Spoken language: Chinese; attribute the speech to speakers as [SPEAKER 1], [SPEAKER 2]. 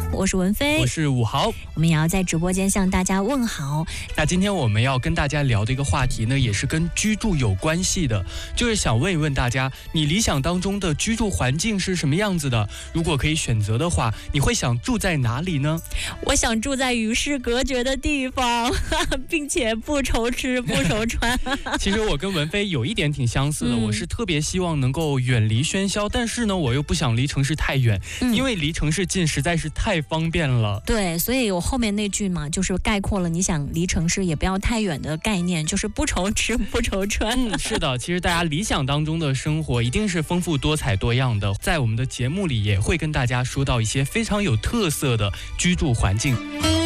[SPEAKER 1] 我是文飞，
[SPEAKER 2] 我是武豪，
[SPEAKER 1] 我们也要在直播间向大家问好。
[SPEAKER 2] 那今天我们要跟大家聊的一个话题呢，也是跟居住有关系的，就是想问一问大家，你理想当中的居住环境是什么样子的？如果可以选择的话，你会想住在哪里呢？
[SPEAKER 1] 我想住在与世隔绝的地方，并且不愁吃不愁穿。
[SPEAKER 2] 其实我跟文飞有一点挺相似的，我是特别希望能够远离喧嚣，但是呢，我又不想离城市太远，因为离城市近实在是太方便了。
[SPEAKER 1] 对，所以我后面那句嘛，就是概括了你想离城市也不要太远的概念，就是不愁吃不愁穿。
[SPEAKER 2] 是的，其实大家理想当中的生活一定是丰富多彩多样的，在我们的节目里也会跟大家说到一些非常有特色的居住环境。